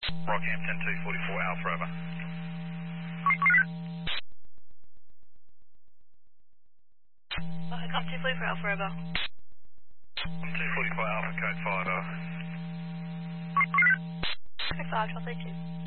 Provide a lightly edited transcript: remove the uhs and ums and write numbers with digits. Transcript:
Rockhampton 244 Alpha over. Come 244 Alpha over. 244 Alpha, code 5 over. Code 5, 1232.